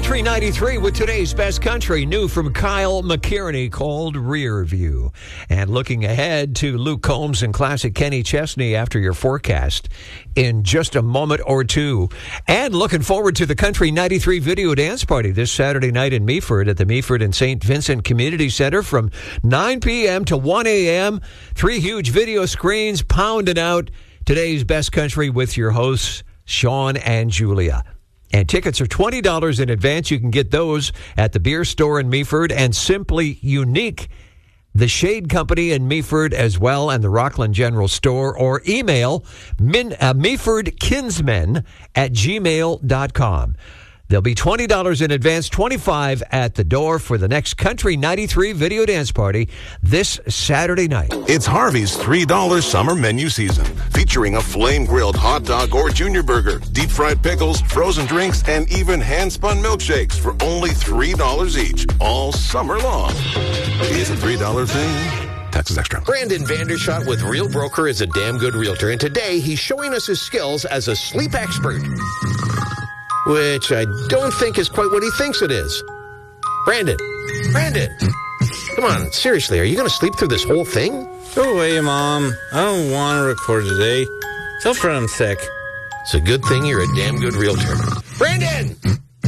Country 93 with today's best country, new from Kyle McKierney, called Rear View. And looking ahead to Luke Combs and classic Kenny Chesney after your forecast in just a moment or two. And looking forward to the Country 93 video dance party this Saturday night in Meaford at the Meaford and St. Vincent Community Center from 9 p.m. to 1 a.m. 3 huge video screens pounding out today's best country with your hosts, Sean and Julia. And tickets are $20 in advance. You can get those at the beer store in Meaford and Simply Unique, the Shade Company in Meaford as well, and the Rockland General Store, or email meafordkinsmen@gmail.com. There'll be $20 in advance, $25 at the door for the next Country 93 video dance party this Saturday night. It's Harvey's $3 summer menu season, featuring a flame-grilled hot dog or junior burger, deep-fried pickles, frozen drinks, and even hand-spun milkshakes for only $3 each, all summer long. Is a $3 thing. Taxes extra. Brandon Vandershot with Real Broker is a damn good realtor, and today he's showing us his skills as a sleep expert, which I don't think is quite what he thinks it is. Brandon, come on, seriously, are you going to sleep through this whole thing? Go away, Mom. I don't want to record today. Tell Fred I'm sick. It's a good thing you're a damn good realtor. Brandon!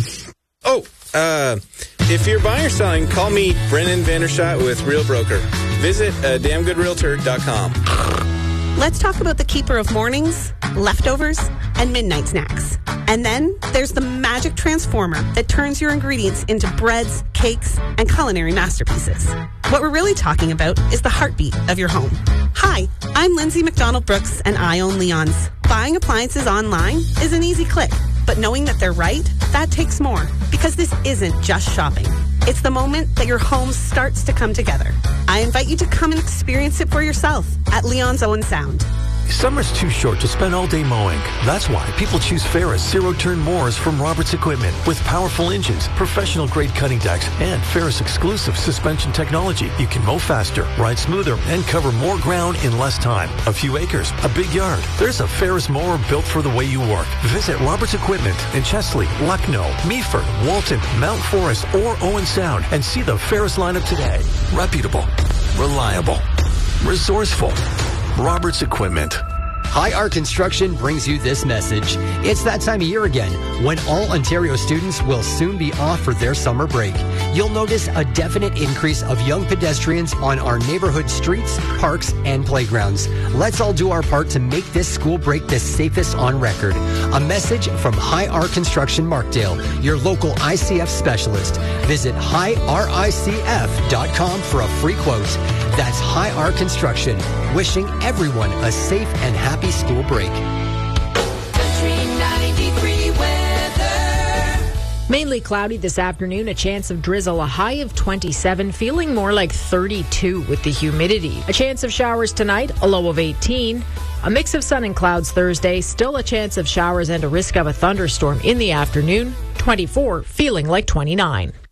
If you're buying or selling, call me, Brendan Vandershot with Real Broker. Visit damngoodrealtor.com. Let's talk about the keeper of mornings, leftovers, and midnight snacks. And then there's the magic transformer that turns your ingredients into breads, cakes, and culinary masterpieces. What we're really talking about is the heartbeat of your home. Hi, I'm Lindsay McDonald Brooks, and I own Leon's. Buying appliances online is an easy click, but knowing that they're right, that takes more. Because this isn't just shopping. It's the moment that your home starts to come together. I invite you to come and experience it for yourself at Leon's Owen Sound. Summer's too short to spend all day mowing. That's why people choose Ferris zero-turn mowers from Roberts Equipment. With powerful engines, professional-grade cutting decks, and Ferris exclusive suspension technology, you can mow faster, ride smoother, and cover more ground in less time. A few acres, a big yard. There's a Ferris mower built for the way you work. Visit Roberts Equipment in Chesley, Lucknow, Meaford, Walton, Mount Forest, or Owen Sound, and see the Ferris lineup today. Reputable, reliable, resourceful. Roberts Equipment. High Art Construction brings you this message. It's that time of year again when all Ontario students will soon be off for their summer break. You'll notice a definite increase of young pedestrians on our neighborhood streets, parks, and playgrounds. Let's all do our part to make this school break the safest on record. A message from High Art Construction Markdale, your local ICF specialist. Visit highRICF.com for a free quote. That's High Art Construction, wishing everyone a safe and happy school break. Country 93 weather. Mainly cloudy this afternoon, a chance of drizzle, a high of 27, feeling more like 32 with the humidity. A chance of showers tonight, a low of 18. A mix of sun and clouds Thursday, still a chance of showers and a risk of a thunderstorm in the afternoon, 24, feeling like 29.